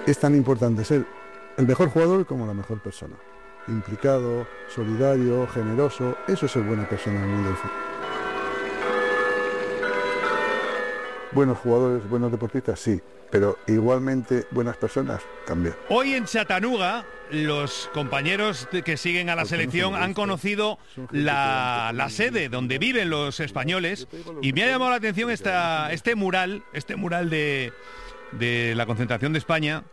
es tan importante ser el mejor jugador como la mejor persona. Implicado, solidario, generoso, eso es ser buena persona en el mundo del fútbol. Buenos jugadores, buenos deportistas, sí, pero igualmente buenas personas también. Hoy en Chattanooga, los compañeros que siguen a la selección han conocido la sede donde viven los españoles, y me ha llamado la atención este mural de la concentración de España,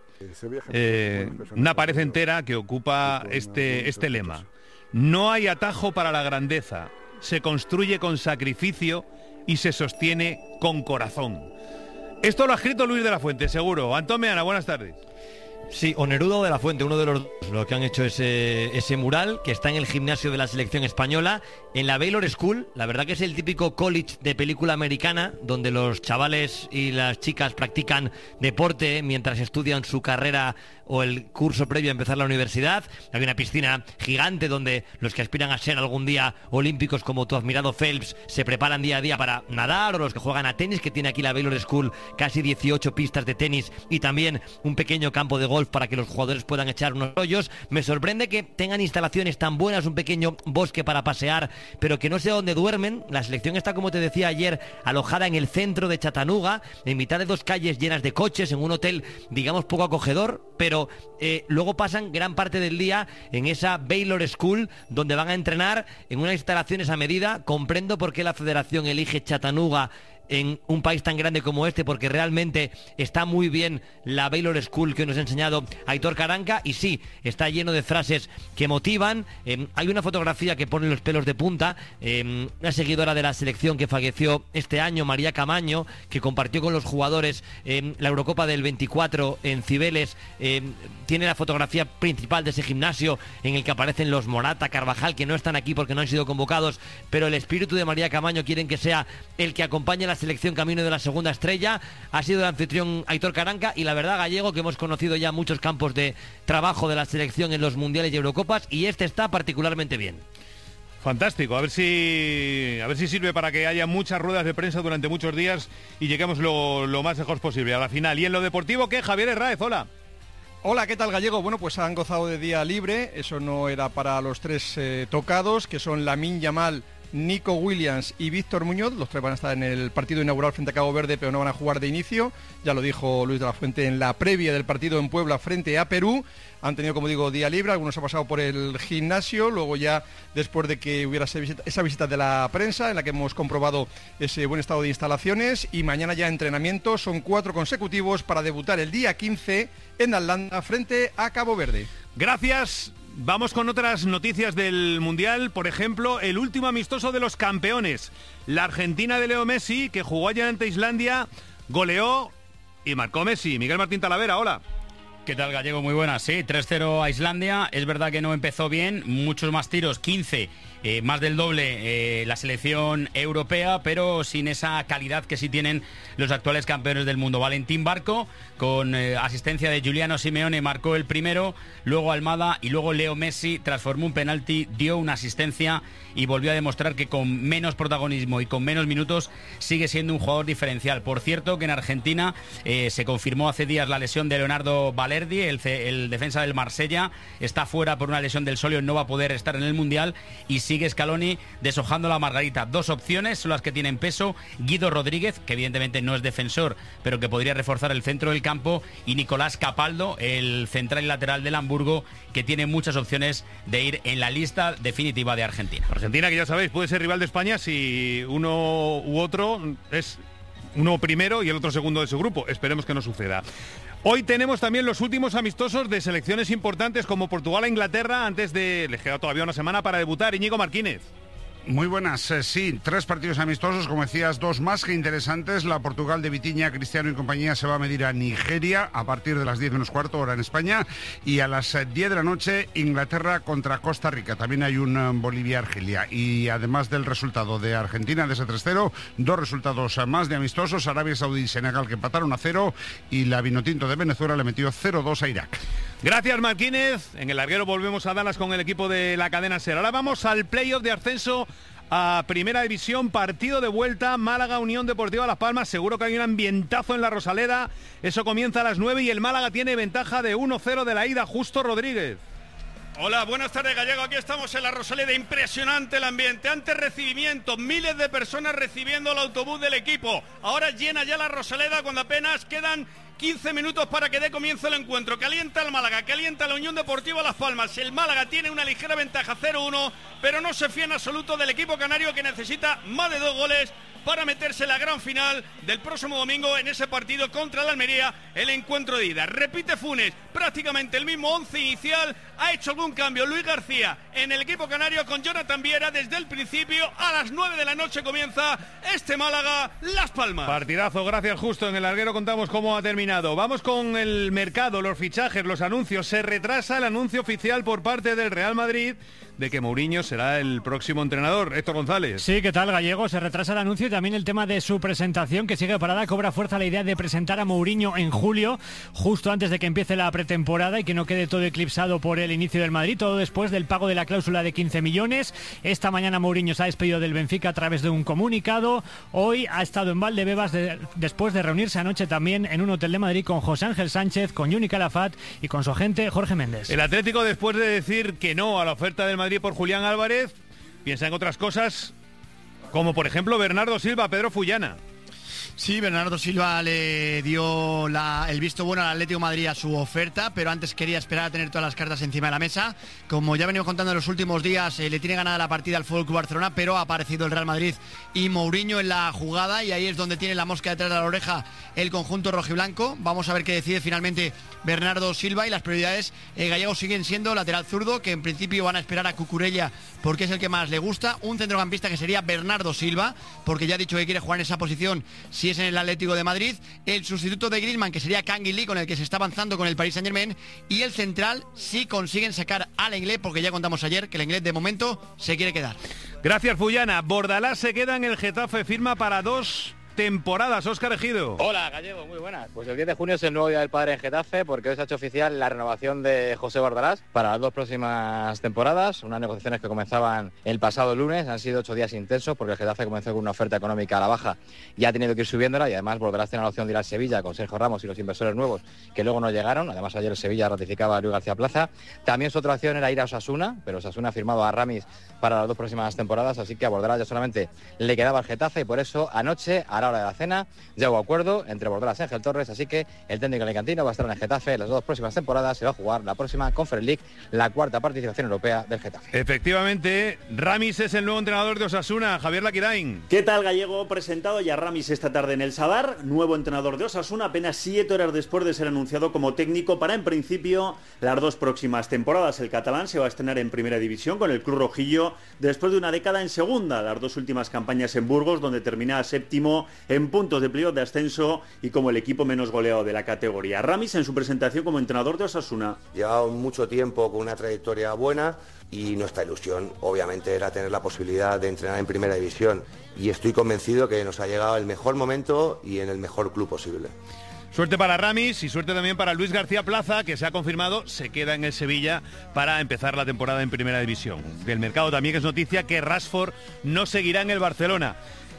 una pared entera que ocupa este lema: no hay atajo para la grandeza, se construye con sacrificio y se sostiene con corazón. Esto lo ha escrito Luis de la Fuente, seguro. Antón Meana, buenas tardes. Sí, o Neruda o de la Fuente, uno de los que han hecho ese mural, que está en el gimnasio de la selección española, en la Baylor School. La verdad que es el típico college de película americana, donde los chavales y las chicas practican deporte mientras estudian su carrera o el curso previo a empezar la universidad. Hay una piscina gigante donde los que aspiran a ser algún día olímpicos, como tu admirado Phelps, se preparan día a día para nadar, o los que juegan a tenis, que tiene aquí la Baylor School casi 18 pistas de tenis y también un pequeño campo de golf para que los jugadores puedan echar unos rollos. Me sorprende que tengan instalaciones tan buenas, un pequeño bosque para pasear, pero que no sé dónde duermen. La selección está, como te decía ayer, alojada en el centro de Chattanooga, en mitad de dos calles llenas de coches, en un hotel, digamos, poco acogedor, pero luego pasan gran parte del día en esa Baylor School, donde van a entrenar en unas instalaciones a medida. Comprendo por qué la federación elige Chattanooga en un país tan grande como este, porque realmente está muy bien la Baylor School que nos ha enseñado Aitor Karanka, y sí, está lleno de frases que motivan. Hay una fotografía que pone los pelos de punta, una seguidora de la selección que falleció este año, María Camaño, que compartió con los jugadores la Eurocopa del 24 en Cibeles. Tiene la fotografía principal de ese gimnasio en el que aparecen los Morata, Carvajal, que no están aquí porque no han sido convocados, pero el espíritu de María Camaño quieren que sea el que acompañe a la selección camino de la segunda estrella. Ha sido el anfitrión Aitor Karanka, y la verdad, Gallego, que hemos conocido ya muchos campos de trabajo de la selección en los mundiales y Eurocopas, y este está particularmente bien. Fantástico, a ver si sirve para que haya muchas ruedas de prensa durante muchos días y lleguemos lo más lejos posible a la final. Y en lo deportivo, ¿qué? Javier Herráez, hola. Hola, ¿qué tal, Gallego? Bueno, pues han gozado de día libre. Eso no era para los tres tocados, que son Lamine Yamal, Nico Williams y Víctor Muñoz. Los tres van a estar en el partido inaugural frente a Cabo Verde, pero no van a jugar de inicio. Ya lo dijo Luis de la Fuente en la previa del partido en Puebla frente a Perú. Han tenido, como digo, día libre. Algunos han pasado por el gimnasio. Luego, ya después de que hubiera esa visita de la prensa, en la que hemos comprobado ese buen estado de instalaciones, y mañana ya entrenamiento. Son 4 consecutivos para debutar el día 15 en Atlanta frente a Cabo Verde. Gracias. Vamos con otras noticias del Mundial. Por ejemplo, el último amistoso de los campeones. La Argentina de Leo Messi, que jugó ayer ante Islandia, goleó y marcó Messi. Miguel Martín Talavera, hola. ¿Qué tal, Gallego? Muy buenas. Sí, 3-0 a Islandia. Es verdad que no empezó bien, muchos más tiros, 15, más del doble la selección europea, pero sin esa calidad que sí tienen los actuales campeones del mundo. Valentín Barco, con asistencia de Giuliano Simeone, marcó el primero, luego Almada, y luego Leo Messi transformó un penalti, dio una asistencia y volvió a demostrar que con menos protagonismo y con menos minutos sigue siendo un jugador diferencial. Por cierto, que en Argentina se confirmó hace días la lesión de Leonardo Balerdi, el defensa del Marsella. Está fuera por una lesión del sóleo, no va a poder estar en el Mundial, y sigue Scaloni deshojando la margarita. Dos opciones son las que tienen peso: Guido Rodríguez, que evidentemente no es defensor, pero que podría reforzar el centro del campo, y Nicolás Capaldo, el central y lateral del Hamburgo, que tiene muchas opciones de ir en la lista definitiva de Argentina. Argentina, que ya sabéis, puede ser rival de España si uno u otro es uno primero y el otro segundo de su grupo. Esperemos que no suceda. Hoy tenemos también los últimos amistosos de selecciones importantes como Portugal e Inglaterra, antes de... les queda todavía una semana para debutar. Íñigo Martínez. Muy buenas, sí, 3 partidos amistosos, como decías, 2 más que interesantes. La Portugal de Vitinha, Cristiano y compañía se va a medir a Nigeria a partir de las 10 menos cuarto, hora en España, y a las 10 de la noche Inglaterra contra Costa Rica. También hay un Bolivia-Argelia, y además del resultado de Argentina de ese 3-0, 2 resultados más de amistosos: Arabia Saudí y Senegal, que empataron a 0, y la Vinotinto de Venezuela le metió 0-2 a Irak. Gracias, Martínez. En el larguero volvemos a Dallas con el equipo de la cadena SER. Ahora vamos al playoff de ascenso a Primera División, partido de vuelta, Málaga Unión Deportiva Las Palmas. Seguro que hay un ambientazo en la Rosaleda. Eso comienza a las 9 y el Málaga tiene ventaja de 1-0 de la ida. Justo Rodríguez. Hola, buenas tardes, Gallego. Aquí estamos en la Rosaleda. Impresionante el ambiente. Antes recibimiento, miles de personas recibiendo el autobús del equipo. Ahora llena ya la Rosaleda cuando apenas quedan 15 minutos para que dé comienzo el encuentro. Calienta el Málaga, calienta la Unión Deportiva Las Palmas. El Málaga tiene una ligera ventaja 0-1, pero no se fía en absoluto del equipo canario, que necesita más de 2 goles para meterse en la gran final del próximo domingo en ese partido contra el Almería, el encuentro de ida. Repite Funes, prácticamente el mismo 11 inicial. Ha hecho algún cambio Luis García en el equipo canario con Jonathan Viera desde el principio. A las 9 de la noche comienza este Málaga Las Palmas. Partidazo, gracias Justo. En el larguero contamos cómo ha terminado. Vamos con el mercado, los fichajes, los anuncios. Se retrasa el anuncio oficial por parte del Real Madrid de que Mourinho será el próximo entrenador. Héctor González. Sí, ¿qué tal, Gallego? Se retrasa el anuncio y también el tema de su presentación, que sigue parada. Cobra fuerza la idea de presentar a Mourinho en julio, justo antes de que empiece la pretemporada y que no quede todo eclipsado por el inicio del Madrid, todo después del pago de la cláusula de 15 millones. Esta mañana Mourinho se ha despedido del Benfica a través de un comunicado. Hoy ha estado en Valdebebas después de reunirse anoche también en un hotel de Madrid con José Ángel Sánchez, con Juni Calafat y con su agente Jorge Méndez. El Atlético, después de decir que no a la oferta del Madrid por Julián Álvarez, piensa en otras cosas, como por ejemplo Bernardo Silva a Pedro Fullana. Sí, Bernardo Silva le dio el visto bueno al Atlético de Madrid a su oferta, pero antes quería esperar a tener todas las cartas encima de la mesa. Como ya venimos contando en los últimos días, le tiene ganada la partida al FC Barcelona, pero ha aparecido el Real Madrid y Mourinho en la jugada, y ahí es donde tiene la mosca detrás de la oreja el conjunto rojiblanco. Vamos a ver qué decide finalmente Bernardo Silva, y las prioridades gallegos siguen siendo lateral zurdo, que en principio van a esperar a Cucurella porque es el que más le gusta, un centrocampista que sería Bernardo Silva, porque ya ha dicho que quiere jugar en esa posición si es en el Atlético de Madrid, el sustituto de Griezmann, que sería Canguilí, con el que se está avanzando con el Paris Saint-Germain, y el central si consiguen sacar al Inglés, porque ya contamos ayer que el Inglés de momento se quiere quedar. Gracias, Fullana. Bordalás se queda en el Getafe, firma para 2 temporadas. Óscar Ejido. Hola, Gallego, muy buenas. Pues el 10 de junio es el nuevo Día del Padre en Getafe, porque hoy se ha hecho oficial la renovación de José Bordalás para las 2 próximas temporadas. Unas negociaciones que comenzaban el pasado lunes. Han sido 8 días intensos, porque el Getafe comenzó con una oferta económica a la baja y ha tenido que ir subiéndola, y además Bordalás tiene la opción de ir al Sevilla con Sergio Ramos y los inversores nuevos, que luego no llegaron. Además, ayer el Sevilla ratificaba a Luis García Plaza. También su otra opción era ir a Osasuna, pero Osasuna ha firmado a Ramis para las 2 próximas temporadas, así que a Bordalás ya solamente le quedaba el Getafe, y por eso anoche, a la hora de la cena, ya hubo acuerdo entre Bordalás y Ángel Torres, así que el técnico alicantino va a estar en el Getafe las 2 próximas temporadas. Se va a jugar la próxima Conference League, la 4ª participación europea del Getafe. Efectivamente, Ramis es el nuevo entrenador de Osasuna. Javier Laquirain. ¿Qué tal, Gallego? Presentado ya Ramis esta tarde en el Sadar, nuevo entrenador de Osasuna, apenas 7 horas después de ser anunciado como técnico para, en principio, las 2 próximas temporadas. El catalán se va a estrenar en Primera División con el Club Rojillo después de una década en Segunda, las 2 últimas campañas en Burgos, donde termina 7º en puntos de playoff de ascenso y como el equipo menos goleado de la categoría. Ramis, en su presentación como entrenador de Osasuna. Llevaba mucho tiempo con una trayectoria buena, y nuestra ilusión obviamente era tener la posibilidad de entrenar en Primera División, y estoy convencido que nos ha llegado el mejor momento y en el mejor club posible. Suerte para Ramis y suerte también para Luis García Plaza, que se ha confirmado, se queda en el Sevilla para empezar la temporada en Primera División. Del mercado también es noticia que Rashford no seguirá en el Barcelona.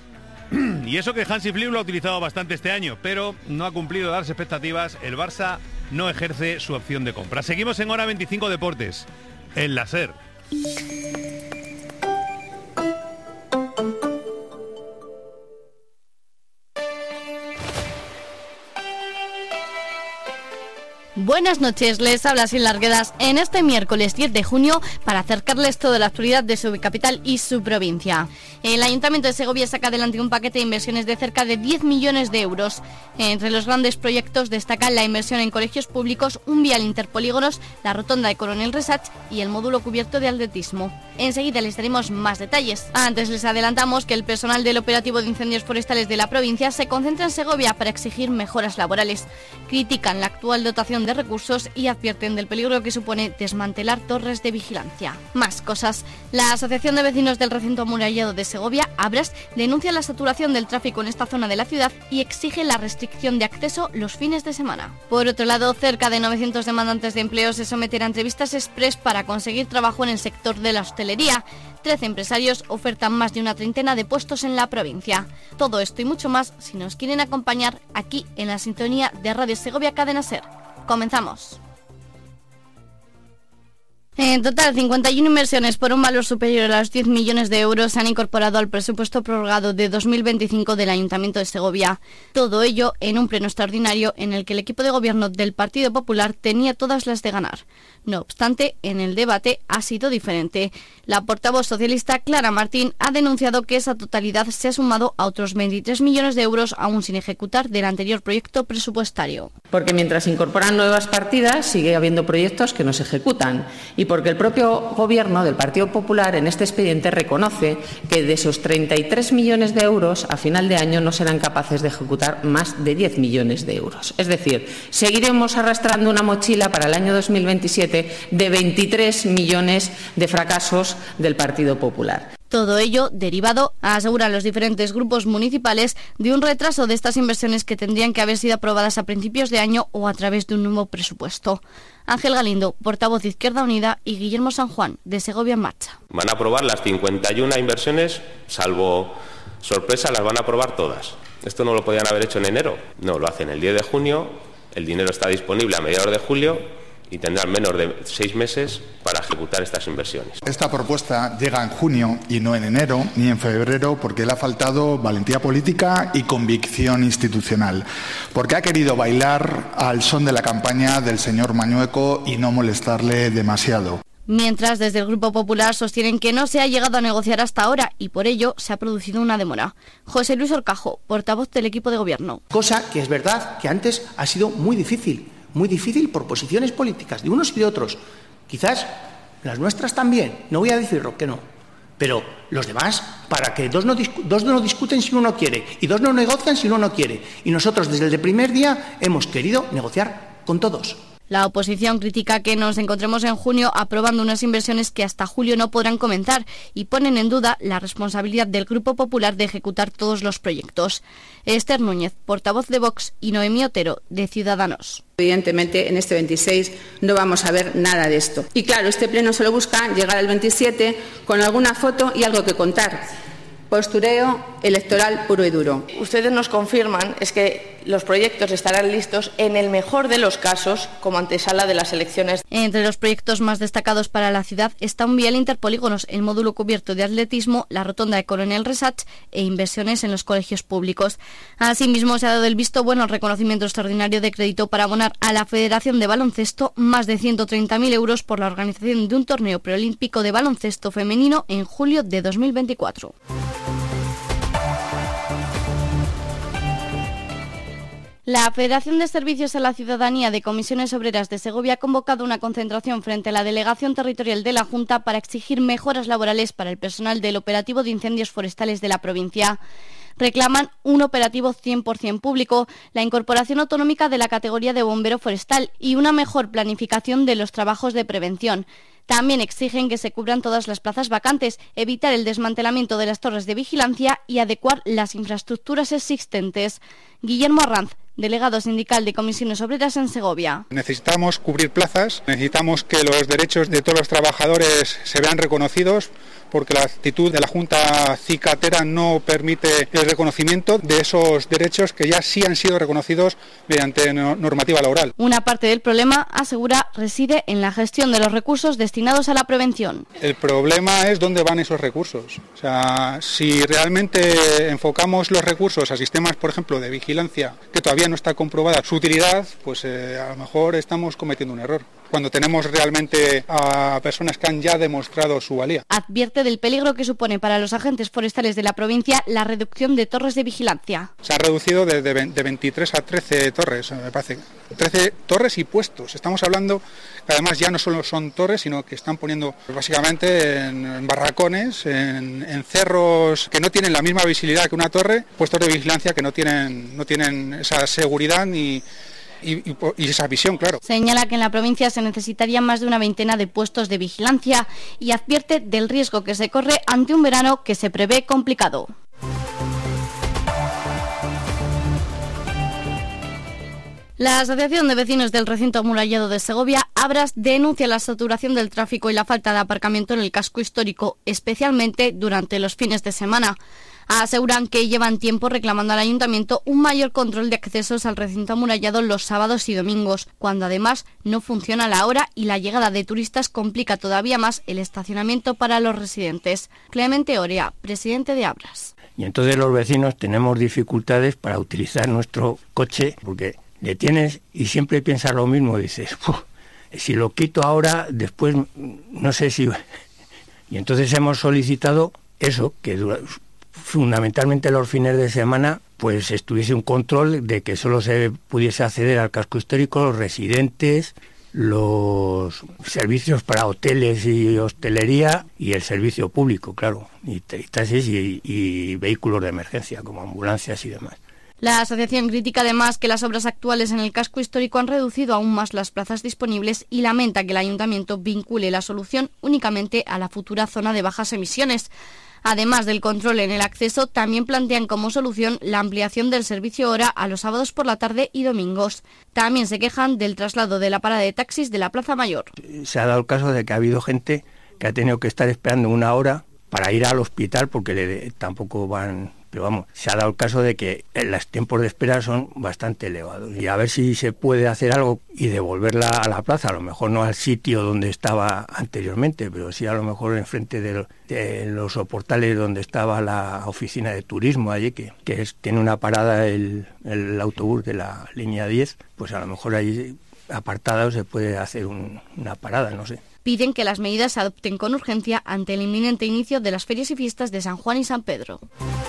Y eso que Hansi Flick lo ha utilizado bastante este año, pero no ha cumplido las expectativas. El Barça no ejerce su opción de compra. Seguimos en Hora 25 Deportes, en la SER. Buenas noches, les habla Sin Larguedas en este miércoles 10 de junio para acercarles toda la actualidad de su capital y su provincia. El Ayuntamiento de Segovia saca adelante un paquete de inversiones de cerca de 10 millones de euros. Entre los grandes proyectos destacan la inversión en colegios públicos, un vial interpolígonos, la rotonda de Coronel Resach y el módulo cubierto de atletismo. Enseguida les daremos más detalles. Antes les adelantamos que el personal del operativo de incendios forestales de la provincia se concentra en Segovia para exigir mejoras laborales. Critican la actual dotación de de recursos y advierten del peligro que supone desmantelar torres de vigilancia. Más cosas. La Asociación de Vecinos del Recinto Amurallado de Segovia, Abras, denuncia la saturación del tráfico en esta zona de la ciudad y exige la restricción de acceso los fines de semana. Por otro lado, cerca de 900 demandantes de empleo se someten a entrevistas express para conseguir trabajo en el sector de la hostelería. 13 empresarios ofertan más de una treintena de puestos en la provincia. Todo esto y mucho más si nos quieren acompañar aquí en la sintonía de Radio Segovia Cadena SER. Comenzamos. En total, 51 inversiones por un valor superior a los 10 millones de euros se han incorporado al presupuesto prorrogado de 2025 del Ayuntamiento de Segovia. Todo ello en un pleno extraordinario en el que el equipo de gobierno del Partido Popular tenía todas las de ganar. No obstante, en el debate ha sido diferente. La portavoz socialista Clara Martín ha denunciado que esa totalidad se ha sumado a otros 23 millones de euros aún sin ejecutar del anterior proyecto presupuestario. Porque mientras se incorporan nuevas partidas, sigue habiendo proyectos que no se ejecutan. Y porque el propio Gobierno del Partido Popular en este expediente reconoce que de esos 33 millones de euros a final de año no serán capaces de ejecutar más de 10 millones de euros. Es decir, seguiremos arrastrando una mochila para el año 2027 de 23 millones de fracasos del Partido Popular. Todo ello derivado, aseguran los diferentes grupos municipales, de un retraso de estas inversiones que tendrían que haber sido aprobadas a principios de año o a través de un nuevo presupuesto. Ángel Galindo, portavoz de Izquierda Unida, y Guillermo San Juan, de Segovia en Marcha. Van a aprobar las 51 inversiones, salvo sorpresa, las van a aprobar todas. Esto no lo podían haber hecho en enero. No, lo hacen el 10 de junio, el dinero está disponible a mediados de julio y tendrán menos de 6 meses para ejecutar estas inversiones. Esta propuesta llega en junio y no en enero ni en febrero porque le ha faltado valentía política y convicción institucional, porque ha querido bailar al son de la campaña del señor Mañueco y no molestarle demasiado. Mientras, desde el Grupo Popular sostienen que no se ha llegado a negociar hasta ahora y por ello se ha producido una demora. José Luis Orcajo, portavoz del equipo de gobierno. Cosa que es verdad que antes ha sido muy difícil por posiciones políticas de unos y de otros. Quizás las nuestras también, no voy a decirlo que no, pero los demás, para que dos no discuten si uno no quiere y dos no negocian si uno no quiere. Y nosotros desde el primer día hemos querido negociar con todos. La oposición critica que nos encontremos en junio aprobando unas inversiones que hasta julio no podrán comenzar y ponen en duda la responsabilidad del Grupo Popular de ejecutar todos los proyectos. Esther Núñez, portavoz de Vox, y Noemí Otero, de Ciudadanos. Evidentemente, en este 26 no vamos a ver nada de esto. Y claro, este pleno solo busca llegar al 27 con alguna foto y algo que contar. Postureo electoral puro y duro. Ustedes nos confirman es que los proyectos estarán listos en el mejor de los casos como antesala de las elecciones. Entre los proyectos más destacados para la ciudad está un vial interpolígonos, el módulo cubierto de atletismo, la rotonda de Coronel Resach e inversiones en los colegios públicos. Asimismo, se ha dado el visto bueno al reconocimiento extraordinario de crédito para abonar a la Federación de Baloncesto más de 130.000 euros por la organización de un torneo preolímpico de baloncesto femenino en julio de 2024. La Federación de Servicios a la Ciudadanía de Comisiones Obreras de Segovia ha convocado una concentración frente a la Delegación Territorial de la Junta para exigir mejoras laborales para el personal del operativo de incendios forestales de la provincia. Reclaman un operativo 100% público, la incorporación autonómica de la categoría de bombero forestal y una mejor planificación de los trabajos de prevención. También exigen que se cubran todas las plazas vacantes, evitar el desmantelamiento de las torres de vigilancia y adecuar las infraestructuras existentes. Guillermo Arranz, delegado sindical de Comisiones Obreras en Segovia. Necesitamos cubrir plazas, necesitamos que los derechos de todos los trabajadores se vean reconocidos, porque la actitud de la Junta cicatera no permite el reconocimiento de esos derechos que ya sí han sido reconocidos mediante normativa laboral. Una parte del problema, asegura, reside en la gestión de los recursos destinados a la prevención. El problema es dónde van esos recursos. O sea, si realmente enfocamos los recursos a sistemas, por ejemplo, de vigilancia, que todavía no está comprobada su utilidad, pues a lo mejor estamos cometiendo un error, cuando tenemos realmente a personas que han ya demostrado su valía. Advierte del peligro que supone para los agentes forestales de la provincia la reducción de torres de vigilancia. Se ha reducido de 23 a 13 torres, me parece. 13 torres y puestos. Estamos hablando que además ya no solo son torres, sino que están poniendo básicamente en barracones, en cerros que no tienen la misma visibilidad que una torre, puestos de vigilancia que no tienen esa seguridad ni y esa visión, claro. Señala que en la provincia se necesitaría más de una veintena de puestos de vigilancia y advierte del riesgo que se corre ante un verano que se prevé complicado. La Asociación de Vecinos del Recinto Amurallado de Segovia, Abras, denuncia la saturación del tráfico y la falta de aparcamiento en el casco histórico, especialmente durante los fines de semana. Aseguran que llevan tiempo reclamando al Ayuntamiento un mayor control de accesos al recinto amurallado los sábados y domingos, cuando además no funciona la hora y la llegada de turistas complica todavía más el estacionamiento para los residentes. Clemente Orea, presidente de Abras. Y entonces los vecinos tenemos dificultades para utilizar nuestro coche porque le tienes y siempre piensas lo mismo, dices, si lo quito ahora, después no sé si... Y entonces hemos solicitado eso, que fundamentalmente los fines de semana pues estuviese un control de que solo se pudiese acceder al casco histórico los residentes, los servicios para hoteles y hostelería y el servicio público, claro, y taxis y vehículos de emergencia como ambulancias y demás. La asociación critica además que las obras actuales en el casco histórico han reducido aún más las plazas disponibles y lamenta que el ayuntamiento vincule la solución únicamente a la futura zona de bajas emisiones. Además del control en el acceso, también plantean como solución la ampliación del servicio hora a los sábados por la tarde y domingos. También se quejan del traslado de la parada de taxis de la Plaza Mayor. Se ha dado el caso de que ha habido gente que ha tenido que estar esperando una hora para ir al hospital porque tampoco van... Pero vamos, se ha dado el caso de que los tiempos de espera son bastante elevados. Y a ver si se puede hacer algo y devolverla a la plaza, a lo mejor no al sitio donde estaba anteriormente, pero sí a lo mejor enfrente de los soportales donde estaba la oficina de turismo allí, que tiene una parada el autobús de la línea 10, pues a lo mejor ahí apartado se puede hacer una parada, no sé. Piden que las medidas se adopten con urgencia ante el inminente inicio de las ferias y fiestas de San Juan y San Pedro.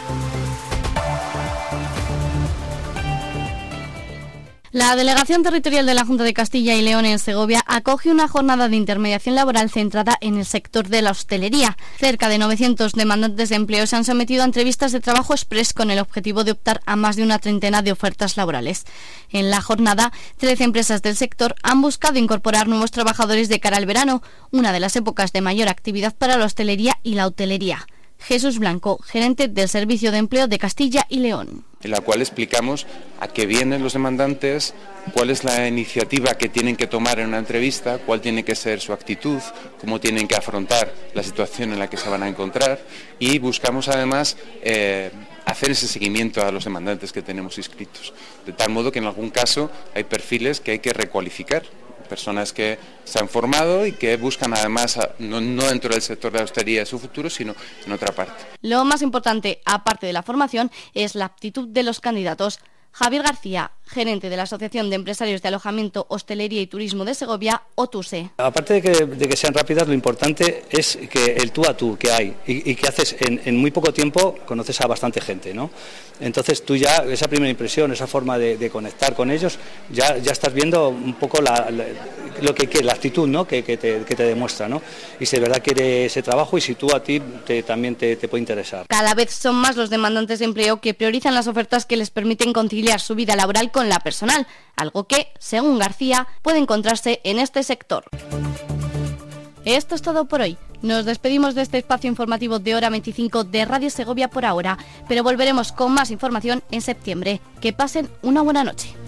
La Delegación Territorial de la Junta de Castilla y León en Segovia acoge una jornada de intermediación laboral centrada en el sector de la hostelería. Cerca de 900 demandantes de empleo se han sometido a entrevistas de trabajo express con el objetivo de optar a más de una treintena de ofertas laborales. En la jornada, 13 empresas del sector han buscado incorporar nuevos trabajadores de cara al verano, una de las épocas de mayor actividad para la hostelería y la hotelería. Jesús Blanco, gerente del Servicio de Empleo de Castilla y León. En la cual explicamos a qué vienen los demandantes, cuál es la iniciativa que tienen que tomar en una entrevista, cuál tiene que ser su actitud, cómo tienen que afrontar la situación en la que se van a encontrar y buscamos además hacer ese seguimiento a los demandantes que tenemos inscritos. De tal modo que en algún caso hay perfiles que hay que recualificar. Personas que se han formado y que buscan además, no dentro del sector de la hostelería de su futuro, sino en otra parte. Lo más importante, aparte de la formación, es la aptitud de los candidatos. Javier García, gerente de la Asociación de Empresarios de Alojamiento, Hostelería y Turismo de Segovia, OTUSE. Aparte de que sean rápidas, lo importante es que el tú a tú que hay y que haces en muy poco tiempo, conoces a bastante gente, ¿no? Entonces tú ya, esa primera impresión, esa forma de conectar con ellos, ya estás viendo un poco la actitud, ¿no? que te demuestra, ¿no? Y si de verdad quiere ese trabajo y si tú a ti también te puede interesar. Cada vez son más los demandantes de empleo que priorizan las ofertas que les permiten conciliar su vida laboral con la personal, algo que, según García, puede encontrarse en este sector. Esto es todo por hoy. Nos despedimos de este espacio informativo de Hora 25 de Radio Segovia por ahora, pero volveremos con más información en septiembre. Que pasen una buena noche.